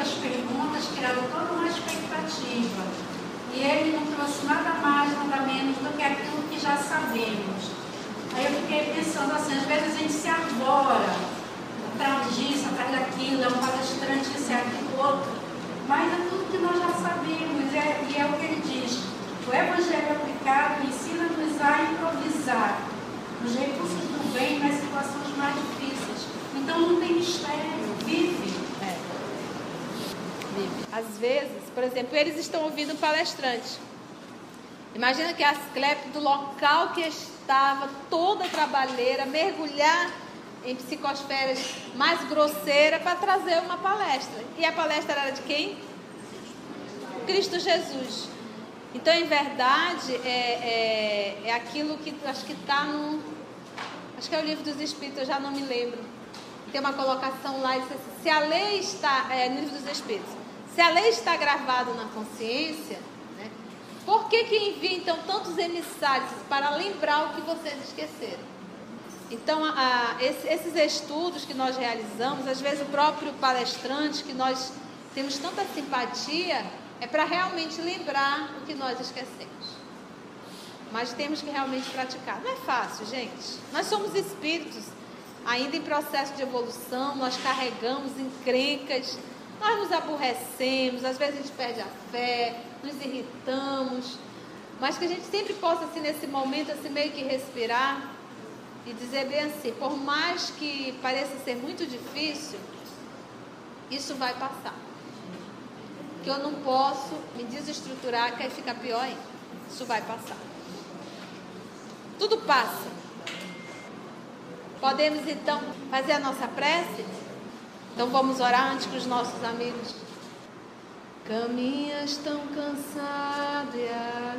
as perguntas criaram toda uma expectativa. E ele não trouxe nada mais, nada menos do que aquilo que já sabemos. Aí eu fiquei pensando assim, às vezes a gente se arvora atrás disso, atrás daquilo, é um palestrante, isso é aquilo outro, mas é tudo que nós já sabemos, e é o que ele diz. O Evangelho aplicado ensina-nos a improvisar os recursos do bem nas situações mais difíceis. Então não tem mistério, vive. Às vezes, por exemplo, eles estão ouvindo o palestrante. Imagina que a Asclepe, do local que estava, toda trabalheira, mergulhar em psicosferas mais grosseiras para trazer uma palestra. E a palestra era de quem? Cristo Jesus. Então, em verdade, é aquilo que acho que está no... Acho que é o Livro dos Espíritos, eu já não me lembro. Tem uma colocação lá, diz assim, se a lei está... no Livro dos Espíritos. Se a lei está gravada na consciência, né, por que envia, então, tantos emissários para lembrar o que vocês esqueceram? Então, esses estudos que nós realizamos, às vezes o próprio palestrante, que nós temos tanta simpatia, é para realmente lembrar o que nós esquecemos. Mas temos que realmente praticar. Não é fácil, gente. Nós somos espíritos, ainda em processo de evolução, nós carregamos encrencas, nós nos aborrecemos, às vezes a gente perde a fé, nos irritamos, mas que a gente sempre possa, assim, nesse momento, assim, meio que respirar e dizer bem assim, por mais que pareça ser muito difícil, isso vai passar. Que eu não posso me desestruturar, que aí fica pior ainda. Isso vai passar. Tudo passa. Podemos, então, fazer a nossa prece? Então vamos orar antes que os nossos amigos. Caminhas tão cansado e